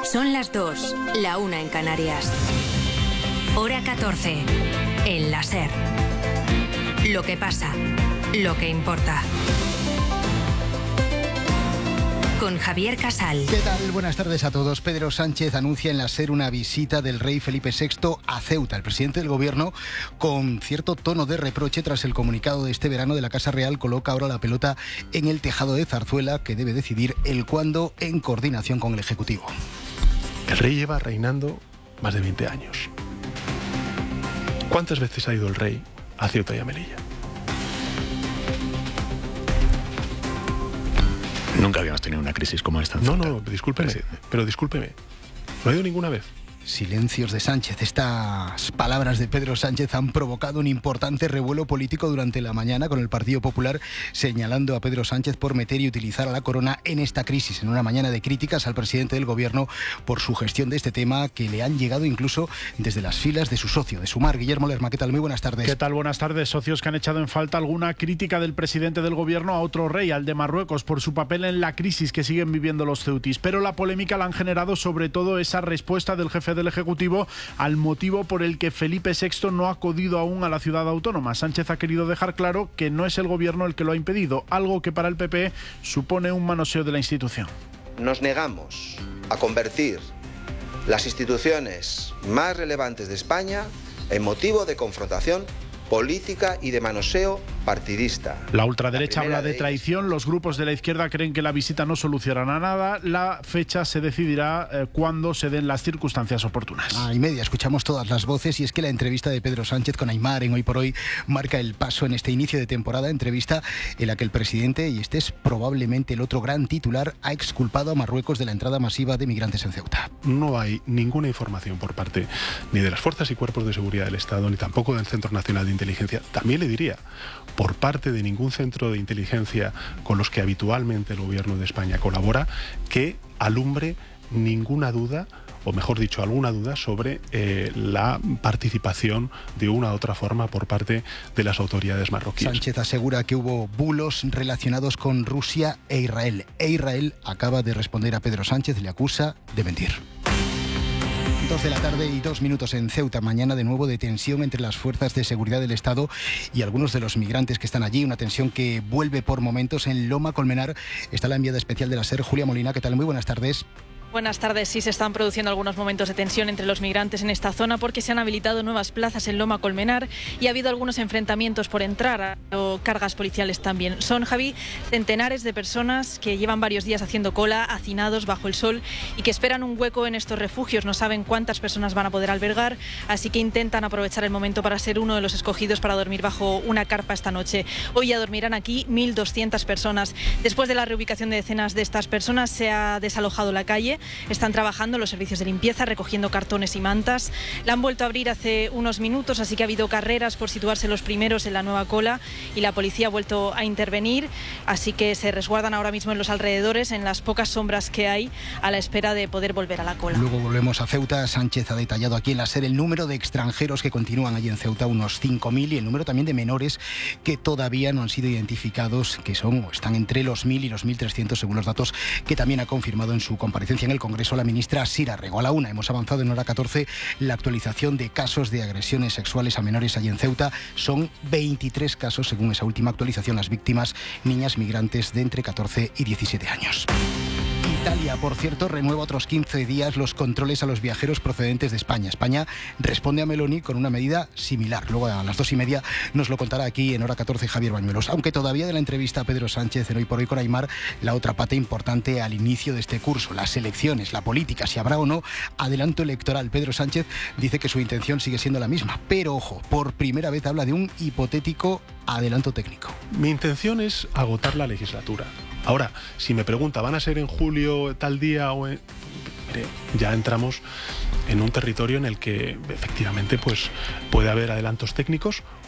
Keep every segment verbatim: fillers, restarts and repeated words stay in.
Son las dos, la una en Canarias. Hora catorce, en la SER. Lo que pasa, lo que importa. Con Javier Casal. ¿Qué tal? Buenas tardes a todos. Pedro Sánchez anuncia en la SER una visita del rey Felipe sexto a Ceuta. El presidente del gobierno, con cierto tono de reproche tras el comunicado de este verano de la Casa Real, coloca ahora la pelota en el tejado de Zarzuela, que debe decidir el cuándo en coordinación con el Ejecutivo. El rey lleva reinando más de veinte años. ¿Cuántas veces ha ido el rey a Ceuta y a Melilla? Nunca habíamos tenido una crisis como esta en No, Ceuta. no, discúlpeme, pero discúlpeme. No ha ido ninguna vez. Silencios de Sánchez. Estas palabras de Pedro Sánchez han provocado un importante revuelo político durante la mañana, con el Partido Popular señalando a Pedro Sánchez por meter y utilizar a la corona en esta crisis, en una mañana de críticas al presidente del gobierno por su gestión de este tema, que le han llegado incluso desde las filas de su socio, de Sumar. Guillermo Lerma, ¿qué tal? Muy buenas tardes. ¿Qué tal? Buenas tardes. Socios que han echado en falta alguna crítica del presidente del gobierno a otro rey, al de Marruecos, por su papel en la crisis que siguen viviendo los ceutis. Pero la polémica la han generado sobre todo esa respuesta del jefe del Ejecutivo al motivo por el que Felipe sexto no ha acudido aún a la ciudad autónoma. Sánchez ha querido dejar claro que no es el gobierno el que lo ha impedido, algo que para el P P supone un manoseo de la institución. Nos negamos a convertir las instituciones más relevantes de España en motivo de confrontación política y de manoseo partidista. La ultraderecha la habla de, de traición, los grupos de la izquierda creen que la visita no solucionará nada, la fecha se decidirá eh, cuando se den las circunstancias oportunas. Ah, y media, escuchamos todas las voces, y es que la entrevista de Pedro Sánchez con Aimar en Hoy por Hoy marca el paso en este inicio de temporada, entrevista en la que el presidente, y este es probablemente el otro gran titular, ha exculpado a Marruecos de la entrada masiva de migrantes en Ceuta. No hay ninguna información por parte ni de las fuerzas y cuerpos de seguridad del Estado, ni tampoco del Centro Nacional de Inteligencia, también le diría, por parte de ningún centro de inteligencia con los que habitualmente el gobierno de España colabora, que alumbre ninguna duda, o mejor dicho, alguna duda sobre eh, la participación de una u otra forma por parte de las autoridades marroquíes. Sánchez asegura que hubo bulos relacionados con Rusia e Israel. E Israel acaba de responder a Pedro Sánchez, le acusa de mentir. Dos de la tarde y dos minutos en Ceuta. Mañana de nuevo de tensión entre las fuerzas de seguridad del Estado y algunos de los migrantes que están allí. Una tensión que vuelve por momentos. En Loma Colmenar está la enviada especial de la SER, Julia Molina. ¿Qué tal? Muy buenas tardes. Buenas tardes. Sí, se están produciendo algunos momentos de tensión entre los migrantes en esta zona porque se han habilitado nuevas plazas en Loma Colmenar y ha habido algunos enfrentamientos por entrar, o cargas policiales también. Son, Javi, centenares de personas que llevan varios días haciendo cola, hacinados bajo el sol y que esperan un hueco en estos refugios. No saben cuántas personas van a poder albergar, así que intentan aprovechar el momento para ser uno de los escogidos para dormir bajo una carpa esta noche. Hoy ya dormirán aquí mil doscientas personas. Después de la reubicación de decenas de estas personas, se ha desalojado la calle. Están trabajando los servicios de limpieza, recogiendo cartones y mantas. La han vuelto a abrir hace unos minutos, así que ha habido carreras por situarse los primeros en la nueva cola y la policía ha vuelto a intervenir, así que se resguardan ahora mismo en los alrededores, en las pocas sombras que hay, a la espera de poder volver a la cola. Luego volvemos a Ceuta. Sánchez ha detallado aquí en la SER el número de extranjeros que continúan allí en Ceuta, unos cinco mil, y el número también de menores que todavía no han sido identificados, que son o están entre los mil y los mil trescientos según los datos que también ha confirmado en su comparecencia en el Congreso la ministra Sira Rego. A la una hemos avanzado en hora catorce la actualización de casos de agresiones sexuales a menores allí en Ceuta. Son veintitrés casos según esa última actualización. Las víctimas, niñas migrantes de entre catorce y diecisiete años. Italia, por cierto, renueva otros quince días los controles a los viajeros procedentes de España. España responde a Meloni con una medida similar. Luego a las dos y media nos lo contará aquí en hora catorce Javier Bañuelos. Aunque todavía de la entrevista a Pedro Sánchez en Hoy por Hoy con Aimar, la otra pata importante al inicio de este curso, las elecciones, la política, si habrá o no adelanto electoral. Pedro Sánchez dice que su intención sigue siendo la misma, pero ojo, por primera vez habla de un hipotético adelanto técnico. Mi intención es agotar la legislatura. Ahora, si me pregunta, ¿van a ser en julio tal día o en...? Mire, ya entramos en un territorio en el que efectivamente pues, puede haber adelantos técnicos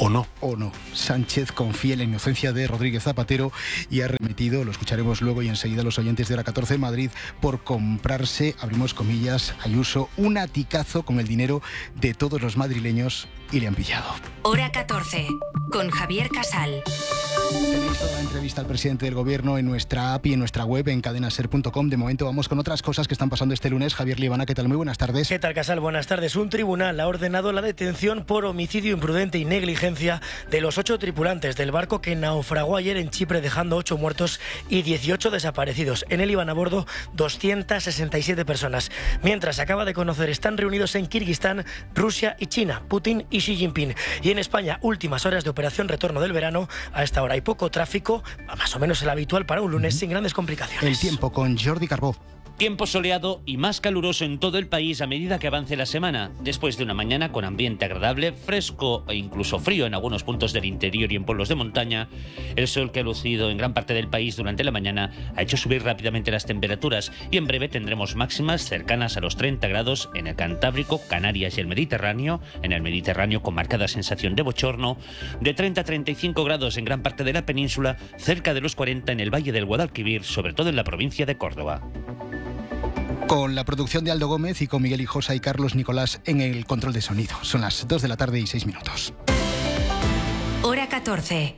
¿O no? O no. Sánchez confía en la inocencia de Rodríguez Zapatero y ha remitido, lo escucharemos luego y enseguida los oyentes de Hora catorce, Madrid por comprarse, abrimos comillas, Ayuso, un aticazo con el dinero de todos los madrileños y le han pillado. Hora catorce, con Javier Casal. Tenéis toda la entrevista al presidente del gobierno en nuestra app y en nuestra web en cadena ser punto com. De momento vamos con otras cosas que están pasando este lunes. Javier Liebana, ¿qué tal? Muy buenas tardes. ¿Qué tal, Casal? Buenas tardes. Un tribunal ha ordenado la detención por homicidio imprudente y negligencia de los ocho tripulantes del barco que naufragó ayer en Chipre, dejando ocho muertos y dieciocho desaparecidos. En él iban a bordo doscientas sesenta y siete personas. Mientras, se acaba de conocer, están reunidos en Kirguistán, Rusia y China, Putin y Xi Jinping. Y en España, últimas horas de operación retorno del verano. A esta hora hay poco tráfico, más o menos el habitual para un lunes, sin grandes complicaciones. El tiempo con Jordi Carbó. Tiempo soleado y más caluroso en todo el país a medida que avance la semana, después de una mañana con ambiente agradable, fresco e incluso frío en algunos puntos del interior y en pueblos de montaña. El sol que ha lucido en gran parte del país durante la mañana ha hecho subir rápidamente las temperaturas y en breve tendremos máximas cercanas a los treinta grados en el Cantábrico, Canarias y el Mediterráneo, en el Mediterráneo con marcada sensación de bochorno, de treinta a treinta y cinco grados en gran parte de la península, cerca de los cuarenta en el Valle del Guadalquivir, sobre todo en la provincia de Córdoba. Con la producción de Aldo Gómez y con Miguel Hijosa y Carlos Nicolás en el control de sonido. Son las dos de la tarde y seis minutos. Hora catorce.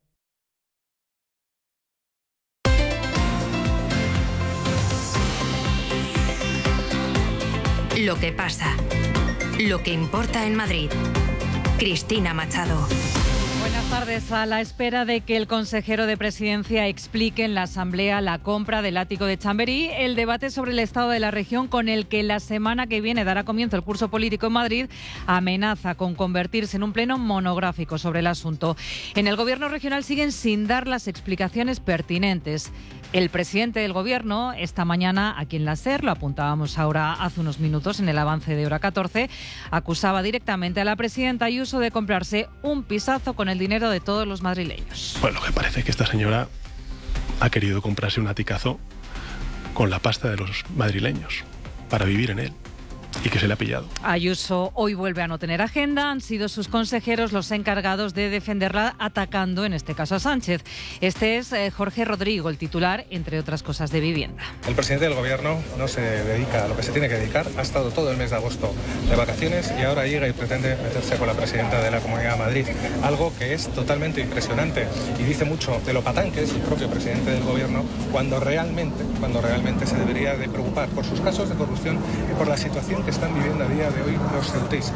Lo que pasa. Lo que importa en Madrid. Cristina Machado. Buenas tardes. A la espera de que el consejero de Presidencia explique en la Asamblea la compra del ático de Chamberí, el debate sobre el estado de la región, con el que la semana que viene dará comienzo el curso político en Madrid, amenaza con convertirse en un pleno monográfico sobre el asunto. En el Gobierno regional siguen sin dar las explicaciones pertinentes. El presidente del Gobierno, esta mañana aquí en la SER, lo apuntábamos ahora hace unos minutos en el avance de Hora catorce, acusaba directamente a la presidenta Ayuso de comprarse un pisazo con el dinero de todos los madrileños. Bueno, lo que parece es que esta señora ha querido comprarse un aticazo con la pasta de los madrileños para vivir en él. Y que se le ha pillado. Ayuso hoy vuelve a no tener agenda. Han sido sus consejeros los encargados de defenderla, atacando en este caso a Sánchez. Este es eh, Jorge Rodrigo, el titular, entre otras cosas, de Vivienda. El presidente del Gobierno no se dedica a lo que se tiene que dedicar. Ha estado todo el mes de agosto de vacaciones y ahora llega y pretende meterse con la presidenta de la Comunidad de Madrid. Algo que es totalmente impresionante y dice mucho de lo patán que es el propio presidente del Gobierno, cuando realmente, cuando realmente se debería de preocupar por sus casos de corrupción y por la situación que están viviendo a día de hoy los ceutíes.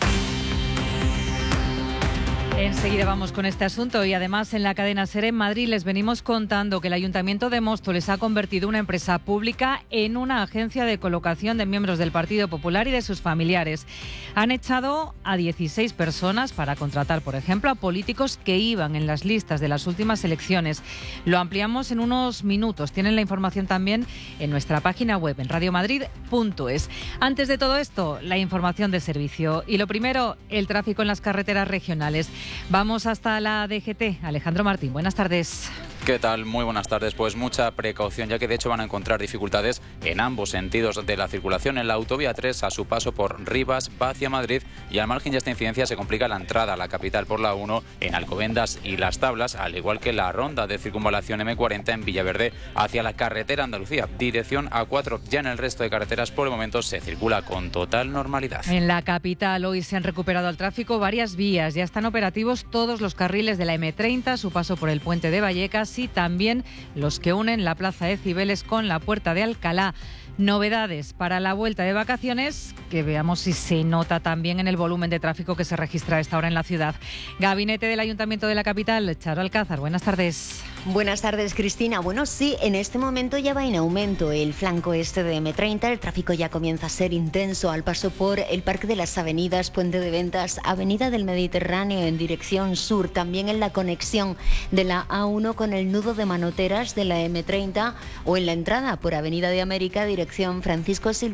Enseguida vamos con este asunto y además en la cadena SER en Madrid les venimos contando que el Ayuntamiento de Móstoles ha convertido una empresa pública en una agencia de colocación de miembros del Partido Popular y de sus familiares. Han echado a dieciséis personas para contratar, por ejemplo, a políticos que iban en las listas de las últimas elecciones. Lo ampliamos en unos minutos. Tienen la información también en nuestra página web en radio madrid punto es. Antes de todo esto, la información de servicio. Y lo primero, el tráfico en las carreteras regionales. Vamos hasta la D G T. Alejandro Martín, buenas tardes. ¿Qué tal? Muy buenas tardes. Pues mucha precaución, ya que de hecho van a encontrar dificultades en ambos sentidos de la circulación. En la autovía tres, a su paso por Rivas, va hacia Madrid, y al margen de esta incidencia se complica la entrada a la capital por la uno en Alcobendas y Las Tablas, al igual que la ronda de circunvalación eme cuarenta en Villaverde hacia la carretera Andalucía, dirección A cuatro. Ya en el resto de carreteras por el momento se circula con total normalidad. En la capital hoy se han recuperado al tráfico varias vías. Ya están operativos todos los carriles de la eme treinta, su paso por el puente de Vallecas y también los que unen la plaza de Cibeles con la puerta de Alcalá. Novedades para la vuelta de vacaciones, que veamos si se nota también en el volumen de tráfico que se registra a esta hora en la ciudad. Gabinete del Ayuntamiento de la capital, Charo Alcázar, buenas tardes. Buenas tardes, Cristina. Bueno, sí, en este momento ya va en aumento el flanco este de eme treinta. El tráfico ya comienza a ser intenso al paso por el Parque de las Avenidas, Puente de Ventas, Avenida del Mediterráneo en dirección sur. También en la conexión de la A uno con el nudo de manoteras de la eme treinta o en la entrada por Avenida de América, dirección Francisco Silvela.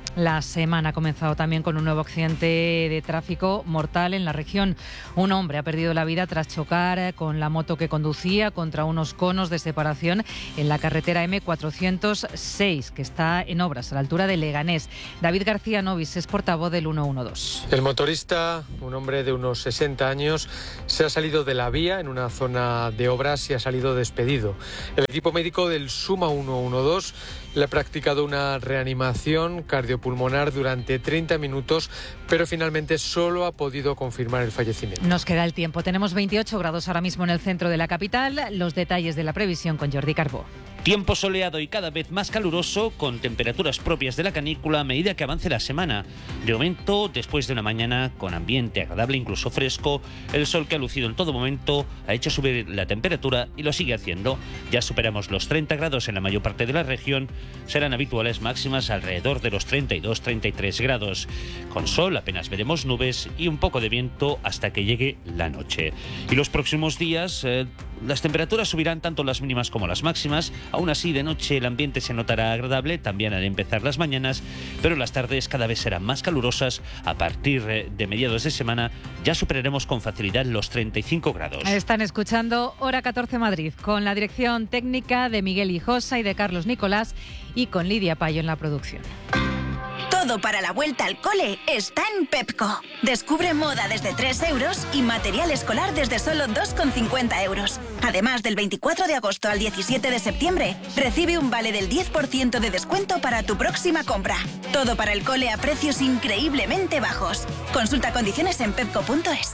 La semana ha comenzado también con un nuevo accidente de tráfico mortal en la región. Un hombre ha perdido la vida tras chocar con la moto que conducía contra unos conos de separación en la carretera eme cuatrocientos seis, que está en obras a la altura de Leganés. David García Novis es portavoz del ciento doce. El motorista, un hombre de unos sesenta años, se ha salido de la vía en una zona de obras y ha salido despedido. El equipo médico del SUMA ciento doce le ha practicado una reanimación cardiopulmonar durante treinta minutos, pero finalmente solo ha podido confirmar el fallecimiento. Nos queda el tiempo. Tenemos veintiocho grados ahora mismo en el centro de la capital. Los detalles de la previsión con Jordi Carbó. Tiempo soleado y cada vez más caluroso, con temperaturas propias de la canícula a medida que avance la semana. De momento, después de una mañana con ambiente agradable, incluso fresco, el sol que ha lucido en todo momento ha hecho subir la temperatura y lo sigue haciendo. Ya superamos los treinta grados en la mayor parte de la región. Serán habituales máximas alrededor de los treinta y dos a treinta y tres grados. Con sol apenas veremos nubes y un poco de viento hasta que llegue la noche. Y los próximos días eh, las temperaturas subirán tanto las mínimas como las máximas. Aún así, de noche el ambiente se notará agradable, también al empezar las mañanas, pero las tardes cada vez serán más calurosas. A partir de mediados de semana ya superaremos con facilidad los treinta y cinco grados. Están escuchando Hora catorce Madrid, con la dirección técnica de Miguel Hijosa y de Carlos Nicolás, y con Lidia Payo en la producción. Todo para la vuelta al cole está en Pepco. Descubre moda desde tres euros y material escolar desde solo dos con cincuenta euros. Además, del veinticuatro de agosto al diecisiete de septiembre, recibe un vale del diez por ciento de descuento para tu próxima compra. Todo para el cole a precios increíblemente bajos. Consulta condiciones en pepco punto es.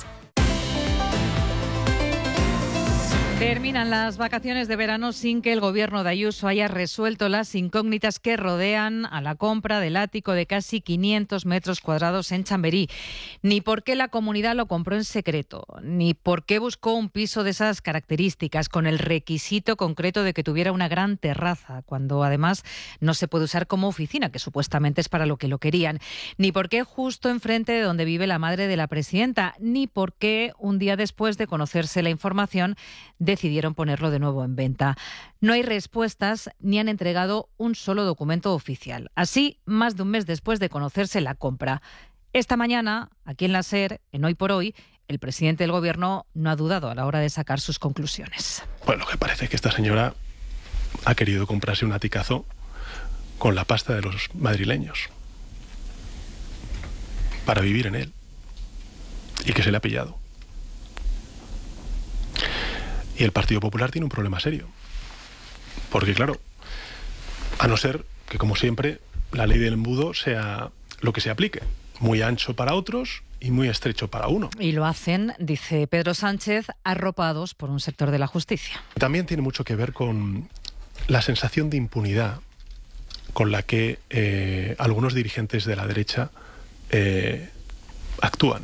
Terminan las vacaciones de verano sin que el gobierno de Ayuso haya resuelto las incógnitas que rodean a la compra del ático de casi quinientos metros cuadrados en Chamberí. Ni por qué la comunidad lo compró en secreto, ni por qué buscó un piso de esas características con el requisito concreto de que tuviera una gran terraza, cuando además no se puede usar como oficina, que supuestamente es para lo que lo querían. Ni por qué justo enfrente de donde vive la madre de la presidenta, ni por qué un día después de conocerse la información decidieron ponerlo de nuevo en venta. No hay respuestas ni han entregado un solo documento oficial. Así, más de un mes después de conocerse la compra. Esta mañana, aquí en la SER, en Hoy por Hoy, el presidente del Gobierno no ha dudado a la hora de sacar sus conclusiones. Bueno, lo que parece es que esta señora ha querido comprarse un aticazo con la pasta de los madrileños para vivir en él, y que se le ha pillado. Y el Partido Popular tiene un problema serio. Porque, claro, a no ser que, como siempre, la ley del embudo sea lo que se aplique. Muy ancho para otros y muy estrecho para uno. Y lo hacen, dice Pedro Sánchez, arropados por un sector de la justicia. También tiene mucho que ver con la sensación de impunidad con la que eh, algunos dirigentes de la derecha eh, actúan.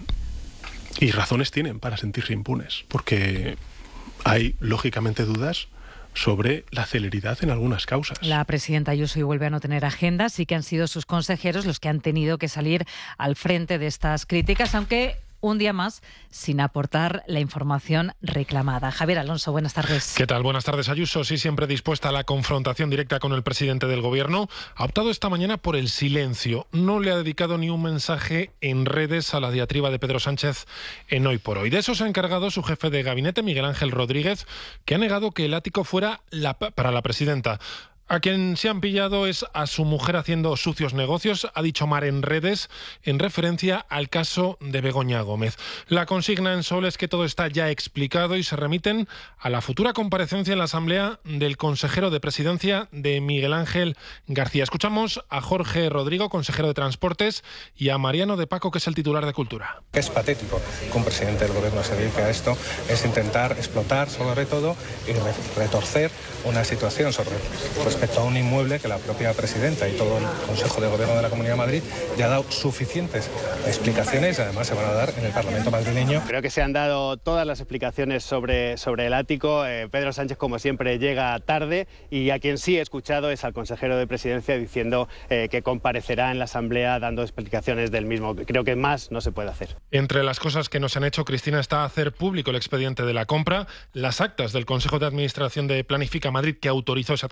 Y razones tienen para sentirse impunes, porque hay, lógicamente, dudas sobre la celeridad en algunas causas. La presidenta Ayuso y vuelve a no tener agenda, sí que han sido sus consejeros los que han tenido que salir al frente de estas críticas, aunque un día más sin aportar la información reclamada. Javier Alonso, buenas tardes. ¿Qué tal? Buenas tardes. Ayuso, sí siempre dispuesta a la confrontación directa con el presidente del Gobierno, ha optado esta mañana por el silencio. No le ha dedicado ni un mensaje en redes a la diatriba de Pedro Sánchez en Hoy por Hoy. De eso se ha encargado su jefe de gabinete, Miguel Ángel Rodríguez, que ha negado que el ático fuera la, para la presidenta. A quien se han pillado es a su mujer haciendo sucios negocios, ha dicho Mar en redes, en referencia al caso de Begoña Gómez. La consigna en Sol es que todo está ya explicado y se remiten a la futura comparecencia en la Asamblea del consejero de Presidencia de Miguel Ángel García. Escuchamos a Jorge Rodrigo, consejero de Transportes, y a Mariano de Paco, que es el titular de Cultura. Es patético que un presidente del Gobierno se dedique a esto, es intentar explotar sobre todo y retorcer una situación sobre respecto a un inmueble que la propia presidenta y todo el Consejo de Gobierno de la Comunidad de Madrid ya ha dado suficientes explicaciones y además se van a dar en el Parlamento madrileño. Creo que se han dado todas las explicaciones sobre, sobre el ático. Eh, Pedro Sánchez, como siempre, llega tarde y a quien sí he escuchado es al consejero de Presidencia diciendo eh, que comparecerá en la Asamblea dando explicaciones del mismo. Creo que más no se puede hacer. Entre las cosas que nos han hecho, Cristina, está hacer público el expediente de la compra, las actas del Consejo de Administración de Planifica Madrid que autorizó esa adquisición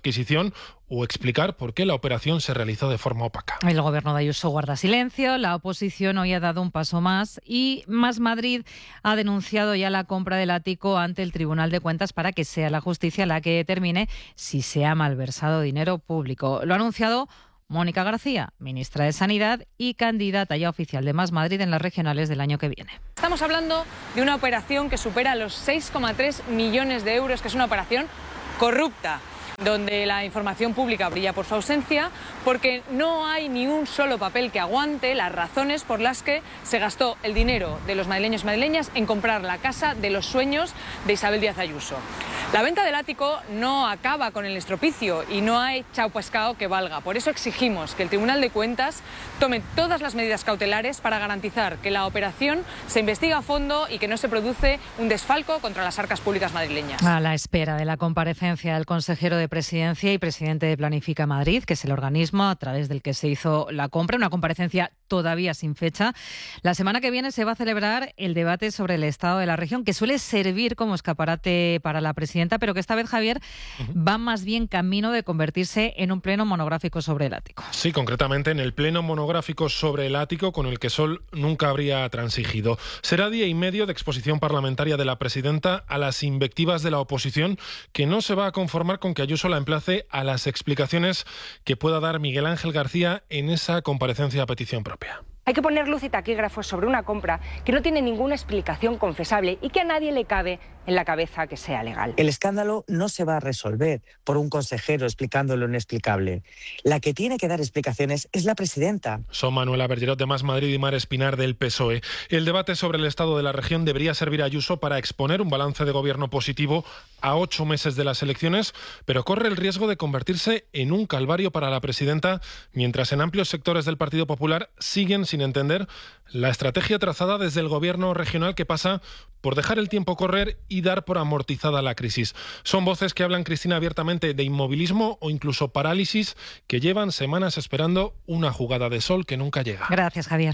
oposición o explicar por qué la operación se realizó de forma opaca. El gobierno de Ayuso guarda silencio, la oposición hoy ha dado un paso más y Más Madrid ha denunciado ya la compra del ático ante el Tribunal de Cuentas para que sea la justicia la que determine si se ha malversado dinero público. Lo ha anunciado Mónica García, ministra de Sanidad y candidata ya oficial de Más Madrid en las regionales del año que viene. Estamos hablando de una operación que supera los seis coma tres millones de euros, que es una operación corrupta, donde la información pública brilla por su ausencia, porque no hay ni un solo papel que aguante las razones por las que se gastó el dinero de los madrileños y madrileñas en comprar la casa de los sueños de Isabel Díaz Ayuso. La venta del ático no acaba con el estropicio y no hay chau pescado que valga. Por eso exigimos que el Tribunal de Cuentas tome todas las medidas cautelares para garantizar que la operación se investiga a fondo y que no se produce un desfalco contra las arcas públicas madrileñas. A la espera de la comparecencia del consejero de Presidencia y presidente de Planifica Madrid, que es el organismo a través del que se hizo la compra, una comparecencia todavía sin fecha. La semana que viene se va a celebrar el debate sobre el estado de la región, que suele servir como escaparate para la presidenta, pero que esta vez, Javier, uh-huh. va más bien camino de convertirse en un pleno monográfico sobre el ático. Sí, concretamente en el pleno monográfico sobre el ático con el que Sol nunca habría transigido. Será día y medio de exposición parlamentaria de la presidenta a las invectivas de la oposición, que no se va a conformar con que Ayuso la emplace a las explicaciones que pueda dar Miguel Ángel García en esa comparecencia a petición propia. Hay que poner luz y taquígrafos sobre una compra que no tiene ninguna explicación confesable y que a nadie le cabe en la cabeza que sea legal. El escándalo no se va a resolver por un consejero explicando lo inexplicable. La que tiene que dar explicaciones es la presidenta. Son Manuela Bergerot de Más Madrid y Mar Espinar del P S O E. El debate sobre el estado de la región debería servir a Ayuso para exponer un balance de gobierno positivo a ocho meses de las elecciones, pero corre el riesgo de convertirse en un calvario para la presidenta, mientras en amplios sectores del Partido Popular siguen sin entender la estrategia trazada desde el gobierno regional, que pasa por dejar el tiempo correr y dar por amortizada la crisis. Son voces que hablan, Cristina, abiertamente de inmovilismo o incluso parálisis, que llevan semanas esperando una jugada de sol que nunca llega. Gracias, Javier.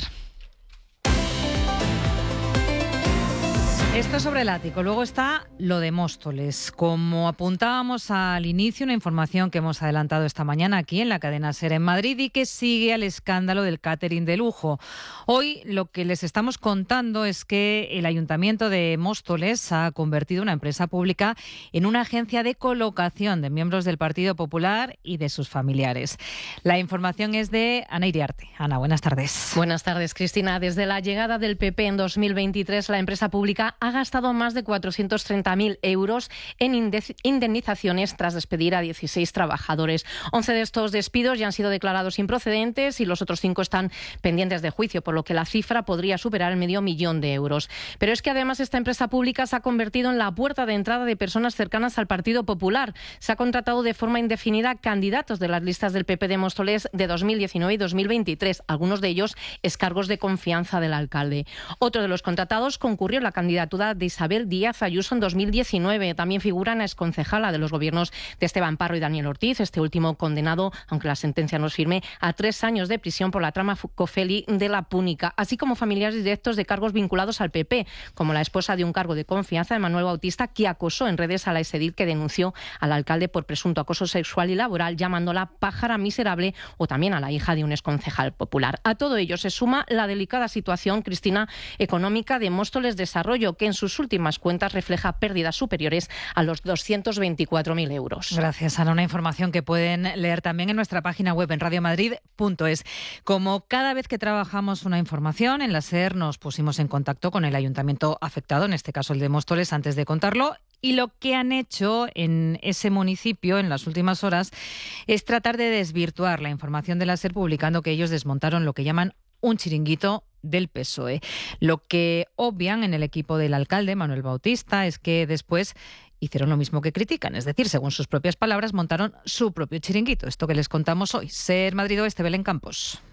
Esto sobre el ático. Luego está lo de Móstoles. Como apuntábamos al inicio, una información que hemos adelantado esta mañana aquí en la cadena SER en Madrid y que sigue al escándalo del catering de lujo. Hoy lo que les estamos contando es que el Ayuntamiento de Móstoles ha convertido una empresa pública en una agencia de colocación de miembros del Partido Popular y de sus familiares. La información es de Ana Iriarte. Ana, buenas tardes. Buenas tardes, Cristina. Desde la llegada del P P en dos mil veintitrés, la empresa pública ha gastado más de cuatrocientos treinta mil euros en indemnizaciones tras despedir a dieciséis trabajadores. once de estos despidos ya han sido declarados improcedentes y los otros cinco están pendientes de juicio, por lo que la cifra podría superar el medio millón de euros. Pero es que además esta empresa pública se ha convertido en la puerta de entrada de personas cercanas al Partido Popular. Se ha contratado de forma indefinida candidatos de las listas del P P de Móstoles de dos mil diecinueve y dos mil veintitrés, algunos de ellos excargos de confianza del alcalde. Otro de los contratados concurrió en la candidatura de Isabel Díaz Ayuso en dos mil diecinueve. También figura una exconcejala de los gobiernos de Esteban Parro y Daniel Ortiz, este último condenado, aunque la sentencia no es firme, a tres años de prisión por la trama Cofeli de la Púnica, así como familiares directos de cargos vinculados al P P, como la esposa de un cargo de confianza de Manuel Bautista, que acosó en redes a la exedil que denunció al alcalde por presunto acoso sexual y laboral, llamándola pájara miserable, o también a la hija de un exconcejal popular. A todo ello se suma la delicada situación, Cristina, económica de Móstoles Desarrollo, que en sus últimas cuentas refleja pérdidas superiores a los doscientos veinticuatro mil euros. Gracias, Ana. Una información que pueden leer también en nuestra página web en radio madrid punto es. Como cada vez que trabajamos una información, en la SER nos pusimos en contacto con el ayuntamiento afectado, en este caso el de Móstoles, antes de contarlo. Y lo que han hecho en ese municipio en las últimas horas es tratar de desvirtuar la información de la SER, publicando que ellos desmontaron lo que llaman un chiringuito del P S O E. Lo que obvian en el equipo del alcalde, Manuel Bautista, es que después hicieron lo mismo que critican, es decir, según sus propias palabras, montaron su propio chiringuito. Esto que les contamos hoy. SER Madrid Oeste, Belén Campos.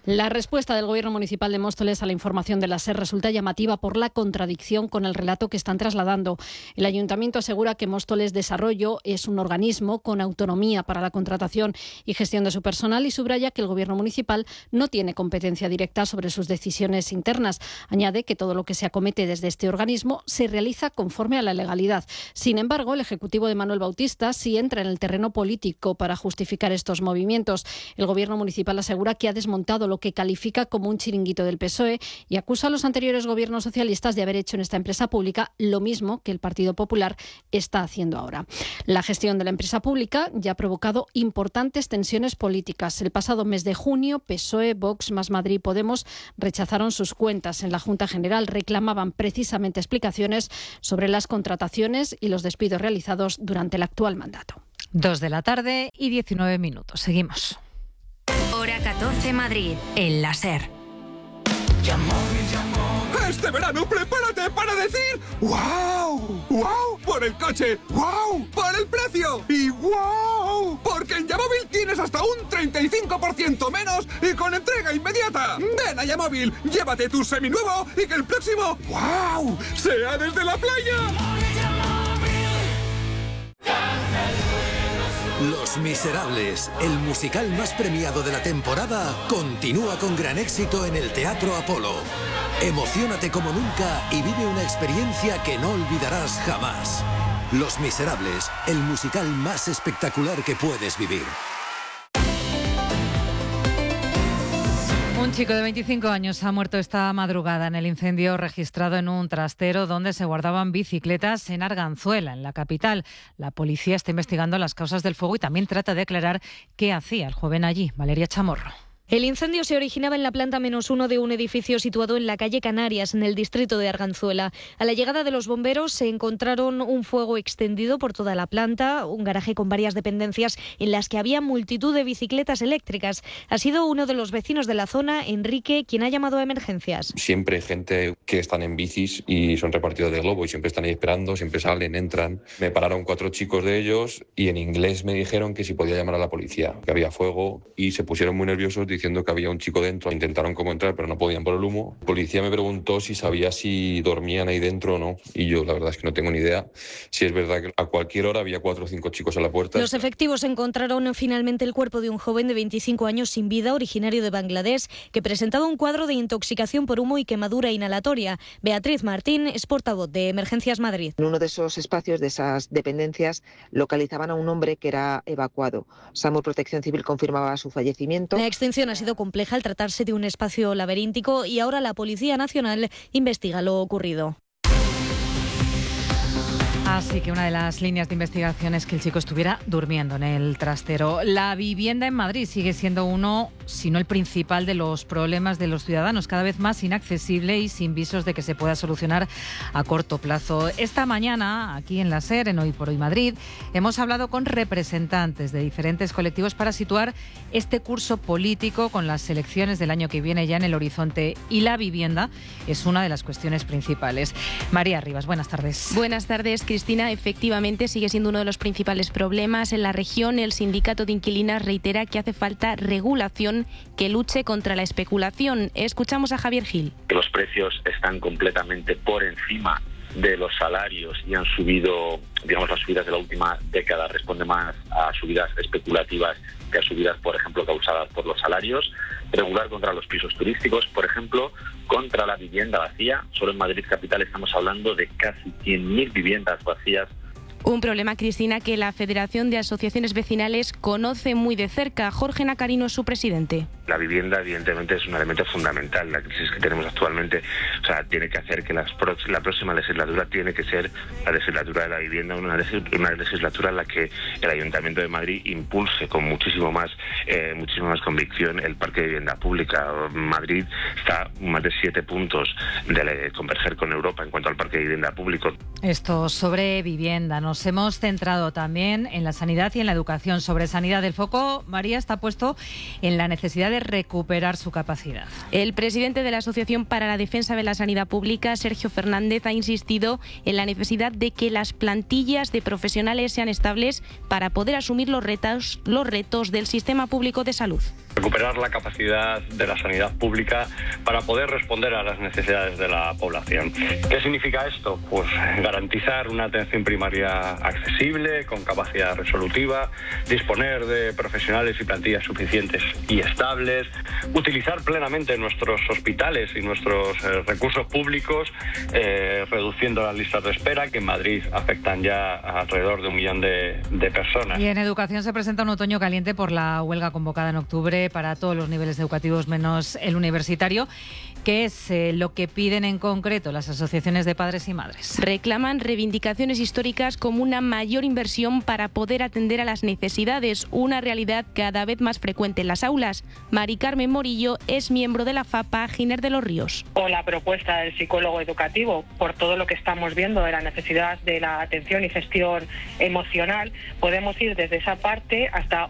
La respuesta del Gobierno municipal de Móstoles a la información de la SER resulta llamativa por la contradicción con el relato que están trasladando. El Ayuntamiento asegura que Móstoles Desarrollo es un organismo con autonomía para la contratación y gestión de su personal y subraya que el Gobierno municipal no tiene competencia directa sobre sus decisiones internas. Añade que todo lo que se acomete desde este organismo se realiza conforme a la legalidad. Sin embargo, el Ejecutivo de Manuel Bautista sí entra en el terreno político para justificar estos movimientos. El Gobierno municipal asegura que ha desmontado lo que califica como un chiringuito del P S O E y acusa a los anteriores gobiernos socialistas de haber hecho en esta empresa pública lo mismo que el Partido Popular está haciendo ahora. La gestión de la empresa pública ya ha provocado importantes tensiones políticas. El pasado mes de junio, P S O E, Vox, Más Madrid y Podemos rechazaron sus cuentas en la Junta General. Reclamaban precisamente explicaciones sobre las contrataciones y los despidos realizados durante el actual mandato. Dos de la tarde y diecinueve minutos. Seguimos. Hora catorce Madrid, en la SER. Este verano prepárate para decir ¡wow! ¡Wow! Por el coche, ¡wow! Por el precio y ¡wow! Porque en Yamóvil tienes hasta un treinta y cinco por ciento menos y con entrega inmediata. Ven a Yamóvil, llévate tu seminuevo y que el próximo ¡wow! sea desde la playa. Los Miserables, el musical más premiado de la temporada, continúa con gran éxito en el Teatro Apolo. Emociónate como nunca y vive una experiencia que no olvidarás jamás. Los Miserables, el musical más espectacular que puedes vivir. Un chico de veinticinco años ha muerto esta madrugada en el incendio registrado en un trastero donde se guardaban bicicletas en Arganzuela, en la capital. La policía está investigando las causas del fuego y también trata de aclarar qué hacía el joven allí. Valeria Chamorro. El incendio se originaba en la planta menos uno de un edificio situado en la calle Canarias, en el distrito de Arganzuela. A la llegada de los bomberos se encontraron un fuego extendido por toda la planta, un garaje con varias dependencias en las que había multitud de bicicletas eléctricas. Ha sido uno de los vecinos de la zona, Enrique, quien ha llamado a emergencias. Siempre hay gente que están en bicis y son repartidos de globo y siempre están ahí esperando, siempre salen, entran. Me pararon cuatro chicos de ellos y en inglés me dijeron que si podía llamar a la policía, que había fuego y se pusieron muy nerviosos diciendo que había un chico dentro. Intentaron como entrar, pero no podían por el humo. La policía me preguntó si sabía si dormían ahí dentro o no. Y yo la verdad es que no tengo ni idea. Si es verdad que a cualquier hora había cuatro o cinco chicos a la puerta. Los efectivos encontraron finalmente el cuerpo de un joven de veinticinco años sin vida, originario de Bangladesh, que presentaba un cuadro de intoxicación por humo y quemadura inhalatoria. Beatriz Martín es portavoz de Emergencias Madrid. En uno de esos espacios, de esas dependencias, localizaban a un hombre que era evacuado. SAMUR Protección Civil confirmaba su fallecimiento. La extinción ha sido compleja al tratarse de un espacio laberíntico y ahora la Policía Nacional investiga lo ocurrido. Así que una de las líneas de investigación es que el chico estuviera durmiendo en el trastero. La vivienda en Madrid sigue siendo uno, si no el principal, de los problemas de los ciudadanos, cada vez más inaccesible y sin visos de que se pueda solucionar a corto plazo. Esta mañana, aquí en la SER, en Hoy por Hoy Madrid, hemos hablado con representantes de diferentes colectivos para situar este curso político con las elecciones del año que viene ya en el horizonte, y la vivienda es una de las cuestiones principales. María Rivas, buenas tardes. Buenas tardes, Cristina. Efectivamente, sigue siendo uno de los principales problemas en la región. El sindicato de inquilinas reitera que hace falta regulación que luche contra la especulación. Escuchamos a Javier Gil. Los precios están completamente por encima de los salarios y han subido, digamos, las subidas de la última década responde más a subidas especulativas que a subidas, por ejemplo, causadas por los salarios. Regular contra los pisos turísticos, por ejemplo, contra la vivienda vacía. Solo en Madrid capital estamos hablando de casi cien mil viviendas vacías. Un problema, Cristina, que la Federación de Asociaciones Vecinales conoce muy de cerca. Jorge Nacarino es su presidente. La vivienda, evidentemente, es un elemento fundamental. La crisis que tenemos actualmente, o sea, tiene que hacer que las pro- la próxima legislatura tiene que ser la legislatura de la vivienda, una, legis- una legislatura en la que el Ayuntamiento de Madrid impulse con muchísimo más, eh, muchísima más convicción el parque de vivienda pública. Madrid está más de siete puntos de converger con Europa en cuanto al parque de vivienda público. Esto sobre vivienda. Nos hemos centrado también en la sanidad y en la educación. Sobre sanidad, el foco, María, está puesto en la necesidad de recuperar su capacidad. El presidente de la Asociación para la Defensa de la Sanidad Pública, Sergio Fernández, ha insistido en la necesidad de que las plantillas de profesionales sean estables para poder asumir los retos, los retos del sistema público de salud. Recuperar la capacidad de la sanidad pública para poder responder a las necesidades de la población. ¿Qué significa esto? Pues garantizar una atención primaria accesible, con capacidad resolutiva, disponer de profesionales y plantillas suficientes y estables, utilizar plenamente nuestros hospitales y nuestros eh, recursos públicos, eh, reduciendo las listas de espera, que en Madrid afectan ya a alrededor de un millón de, de personas. Y en educación se presenta un otoño caliente por la huelga convocada en octubre para todos los niveles educativos menos el universitario. ¿Qué es eh, lo que piden en concreto las asociaciones de padres y madres? Reclaman reivindicaciones históricas como una mayor inversión para poder atender a las necesidades, una realidad cada vez más frecuente en las aulas. Mari Carmen Morillo es miembro de la FAPA Giner de los Ríos. O la propuesta del psicólogo educativo, por todo lo que estamos viendo de la necesidad de la atención y gestión emocional, podemos ir desde esa parte hasta